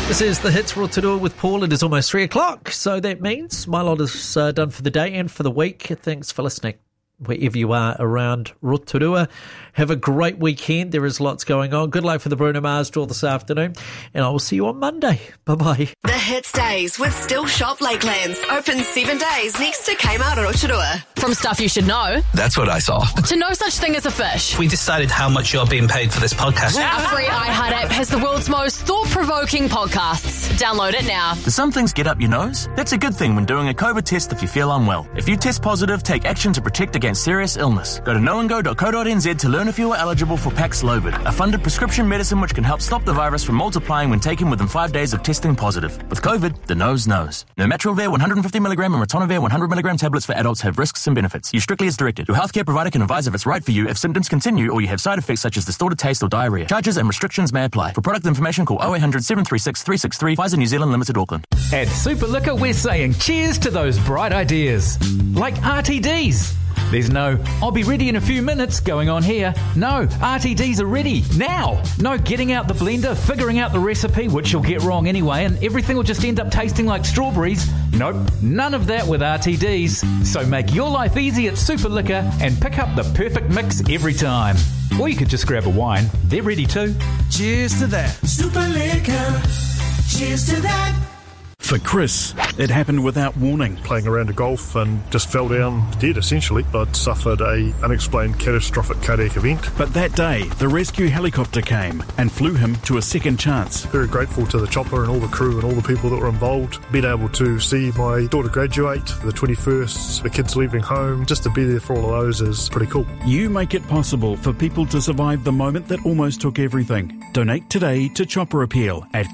This is the Hits Rotorua with Paul. It is almost 3 o'clock, so that means my lot is done for the day and for the week. Thanks for listening. Wherever you are around Rotorua, have a great weekend. There is lots going on. Good luck for the Bruno Mars tour this afternoon, and I will see you on Monday. Bye-bye. The Hits Days with Still Shop Lakelands. Open 7 days next to Kmart Rotorua. From stuff you should know That's what I saw. to no such thing as a fish. We decided how much you're being paid for this podcast. Our free iHeart app has the world's most thought-provoking podcasts. Download it now. Do some things get up your nose? That's a good thing when doing a COVID test if you feel unwell. If you test positive, take action to protect against serious illness. Go to knowandgo.co.nz to learn if you are eligible for Paxlovid, a funded prescription medicine which can help stop the virus from multiplying when taken within 5 days of testing positive. With COVID, the nose knows. Nirmatrelvir 150mg and ritonavir 100mg tablets for adults have risks and benefits. Use strictly as directed. Your healthcare provider can advise if it's right for you if symptoms continue or you have side effects such as distorted taste or diarrhea. Charges and restrictions may apply. For product information, call 0800 736 363. Pfizer New Zealand Limited, Auckland. At Super Liquor, we're saying cheers to those bright ideas. Like RTDs. There's no, I'll be ready in a few minutes going on here. No, RTDs are ready now. No getting out the blender, figuring out the recipe, which you'll get wrong anyway, and everything will just end up tasting like strawberries. Nope, none of that with RTDs. So make your life easy at Super Liquor and pick up the perfect mix every time. Or you could just grab a wine. They're ready too. Cheers to that. Super Liquor. Cheers to that. For Chris, it happened without warning. Playing a round of golf and just fell down dead, essentially, but suffered a unexplained catastrophic cardiac event. But that day, the rescue helicopter came and flew him to a second chance. Very grateful to the chopper and all the crew and all the people that were involved. Being able to see my daughter graduate, the 21st, the kids leaving home, just to be there for all of those is pretty cool. You make it possible for people to survive the moment that almost took everything. Donate today to Chopper Appeal at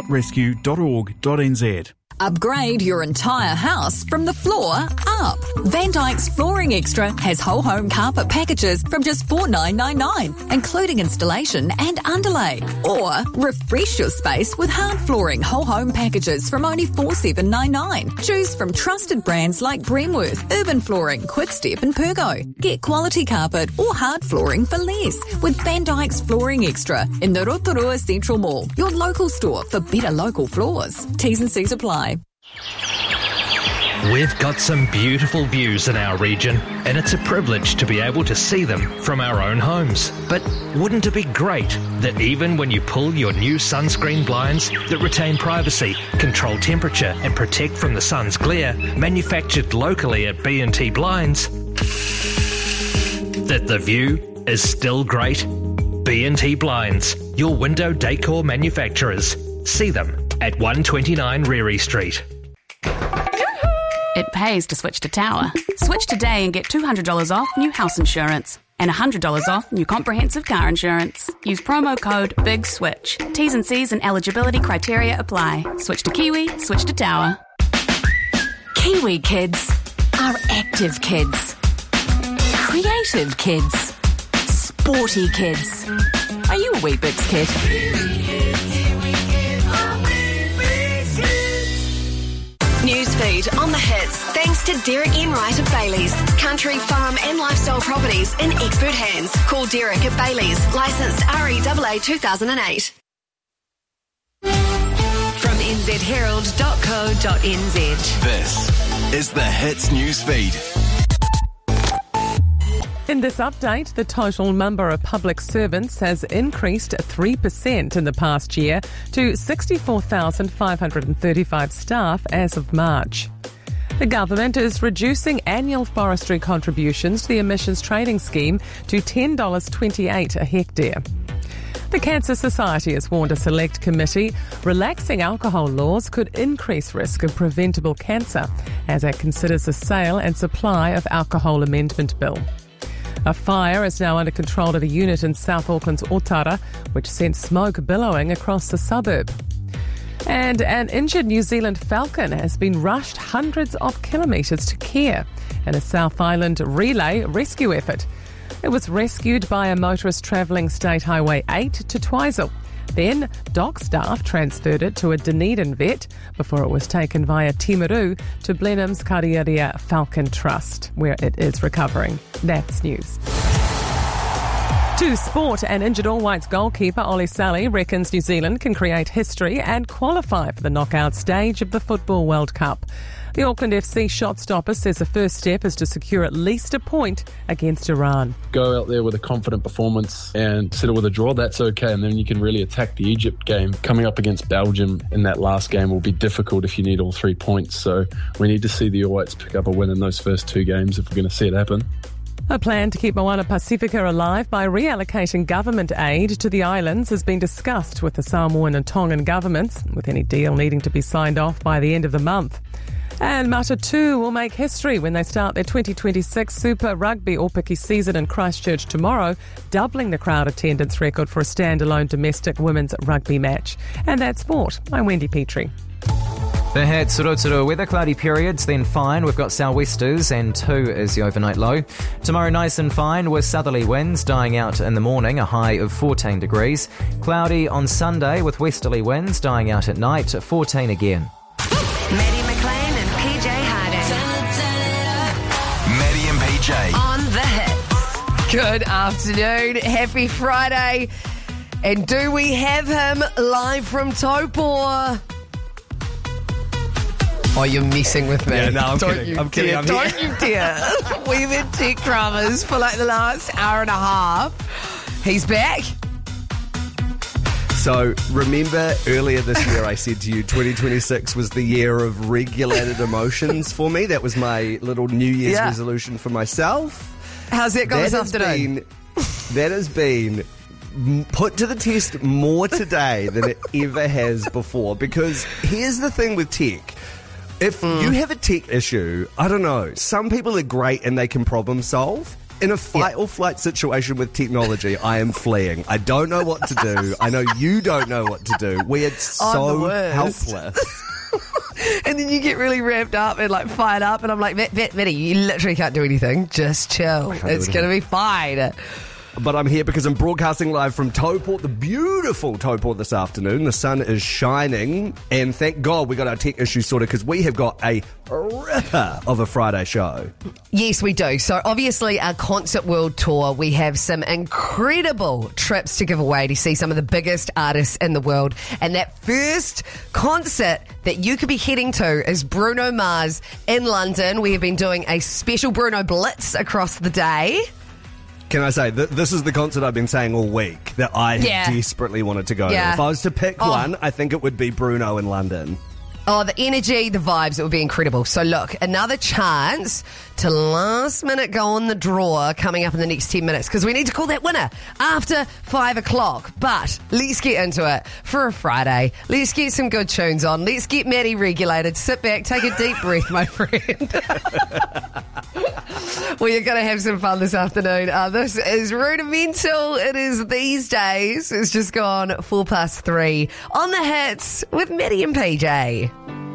give.rescue.org.nz. Upgrade your entire house from the floor up. Van Dyke's Flooring Extra has whole home carpet packages from just $4,999, including installation and underlay. Or refresh your space with hard flooring whole home packages from only $4,799. Choose from trusted brands like Bremworth, Urban Flooring, Quickstep and Pergo. Get quality carpet or hard flooring for less with Van Dyke's Flooring Extra in the Rotorua Central Mall, your local store for better local floors. T's and C's apply. We've got some beautiful views in our region, and it's a privilege to be able to see them from our own homes. But wouldn't it be great that even when you pull your new sunscreen blinds that retain privacy, control temperature and protect from the sun's glare, manufactured locally at B&T Blinds, that the view is still great? B&T Blinds, your window decor manufacturers. See them at 129 Reary Street. It pays to switch to Tower. Switch today and get $200 off new house insurance and $100 off new comprehensive car insurance. Use promo code BIGSWITCH. T's and C's and eligibility criteria apply. Switch to Kiwi, switch to Tower. Kiwi kids are active kids, creative kids, sporty kids. Are you a Weet-Bix kid? Newsfeed on the Hits, thanks to Derek Enright of Bailey's. Country, farm and lifestyle properties in expert hands. Call Derek at Bailey's, licensed REAA 2008. From nzherald.co.nz. This is the Hits Newsfeed. In this update, the total number of public servants has increased 3% in the past year to 64,535 staff as of March. The government is reducing annual forestry contributions to the emissions trading scheme to $10.28 a hectare. The Cancer Society has warned a select committee relaxing alcohol laws could increase risk of preventable cancer as it considers the sale and supply of alcohol amendment bill. A fire is now under control at a unit in South Auckland's Otara, which sent smoke billowing across the suburb. And an injured New Zealand falcon has been rushed hundreds of kilometres to care in a South Island relay rescue effort. It was rescued by a motorist travelling State Highway 8 to Twizel. Then, dock staff transferred it to a Dunedin vet before it was taken via Timaru to Blenheim's Kariaria Falcon Trust, where it is recovering. That's news. To sport, an injured All Whites goalkeeper, Ollie Sally, reckons New Zealand can create history and qualify for the knockout stage of the Football World Cup. The Auckland FC shot-stopper says the first step is to secure at least a point against Iran. Go out there with a confident performance and settle with a draw, that's okay, and then you can really attack the Egypt game. Coming up against Belgium in that last game will be difficult if you need all 3 points, so we need to see the All Whites pick up a win in those first 2 games if we're going to see it happen. A plan to keep Moana Pacifica alive by reallocating government aid to the islands has been discussed with the Samoan and Tongan governments, with any deal needing to be signed off by the end of the month. And Mata 2 will make history when they start their 2026 Super Rugby Aupiki season in Christchurch tomorrow, doubling the crowd attendance record for a standalone domestic women's rugby match. And that's sport. I'm Wendy Petrie. The Hats, Rotorua weather, cloudy periods, then fine. We've got sou'westers and 2 is the overnight low. Tomorrow nice and fine with southerly winds dying out in the morning, a high of 14 degrees. Cloudy on Sunday with westerly winds dying out at night, 14 again. Maddie McLean and PJ Harding. Maddie and PJ. On the Hits. Good afternoon. Happy Friday. And do we have him live from Taupō? Oh, you're messing with me. Yeah, no, I'm Don't kidding. you I'm kidding. dare. I'm Don't here. you dare. We've had tech dramas for like the last hour and a half. He's back. So, remember earlier this year I said to you 2026 was the year of regulated emotions for me. That was my little New Year's resolution for myself. How's that gone this afternoon? That has been put to the test more today than it ever has before. Because here's the thing with tech. If you have a tech issue, I don't know, some people are great and they can problem solve. In a fight or flight situation with technology, I am fleeing. I don't know what to do. I know you don't know what to do. We are so helpless. And then you get really wrapped up and like fired up, and I'm like, Matty, you literally can't do anything. Just chill. It's going to be fine. But I'm here because I'm broadcasting live from Taupō, the beautiful Taupō this afternoon. The sun is shining, and thank God we got our tech issue sorted because we have got a ripper of a Friday show. Yes, we do. So obviously our Concert World Tour, we have some incredible trips to give away to see some of the biggest artists in the world. And that first concert that you could be heading to is Bruno Mars in London. We have been doing a special Bruno Blitz across the day. Can I say, this is the concert I've been saying all week that I desperately wanted to go to. If I was to pick one, I think it would be Bruno in London. Oh, the energy, the vibes, it would be incredible. So look, another chance to last minute go on the draw coming up in the next 10 minutes because we need to call that winner after 5 o'clock. But let's get into it for a Friday. Let's get some good tunes on. Let's get Maddie regulated. Sit back, take a deep breath, my friend. Well, you're going to have some fun this afternoon. This is Rudimental. It is these days. It's just gone 3:04 on the Hits with Maddie and PJ.